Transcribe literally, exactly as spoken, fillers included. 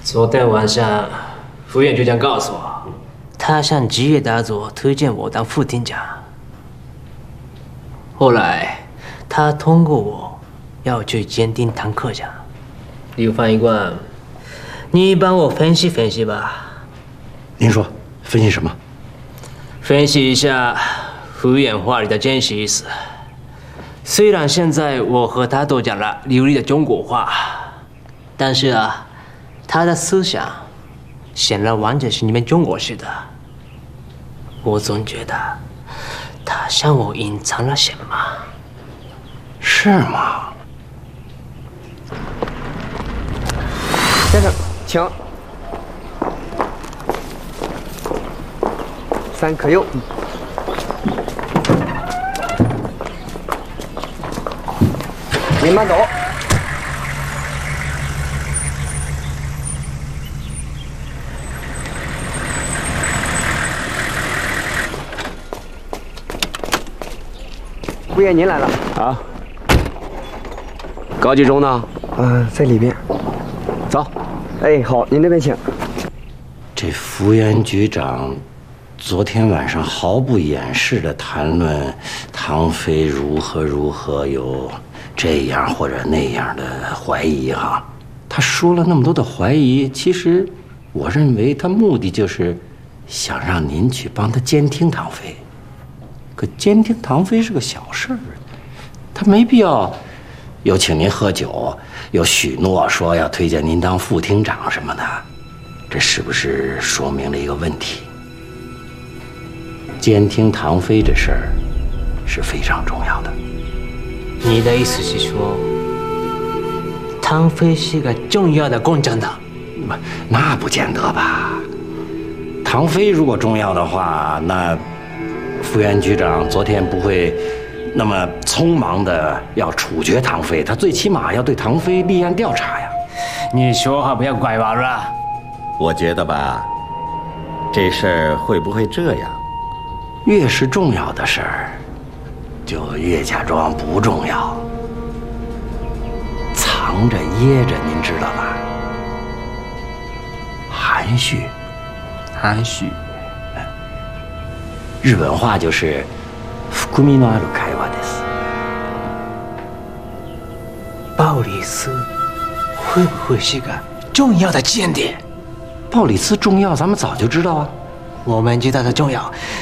昨天晚上，副院局长告诉我，他向吉野大佐推荐我当副厅长。后来，他通过我，要去监听唐科长。刘翻译官，你帮我分析分析吧。 您说，分析什么？ 分析一下福原话里的真实意思。虽然现在我和他都讲了流利的中国话，但是啊，他的思想显然完全是你们中国式的。我总觉得他向我隐藏了什么。 是吗？ 先生，请。三颗柚。您慢走。副院，您来了。 啊。高级中呢？ 嗯、呃，在里边。 走。 哎，好，您这边请。 这福原局长昨天晚上毫不掩饰地谈论唐飞如何如何有这样或者那样的怀疑哈，他说了那么多的怀疑，其实我认为他目的就是想让您去帮他监听唐飞。可监听唐飞是个小事儿，他没必要又请您喝酒，又许诺说要推荐您当副厅长什么的，这是不是说明了一个问题？监听唐飞这事儿是非常重要的。 你的意思是说，唐飞是个重要的共产党？ 那不见得吧。唐飞如果重要的话，那副原局长昨天不会那么匆忙的要处决唐飞，他最起码要对唐飞立案调查呀。 你说话不要拐弯了。 我觉得吧，这事儿会不会这样？越是重要的事儿，就越假装不重要，藏着掖着，您知道吧？含蓄， 含蓄。 日本话就是“含みのある会話です”。 鲍里斯会不会是个重要的间谍？ 鲍里斯重要，咱们早就知道啊。 我们知道的重要，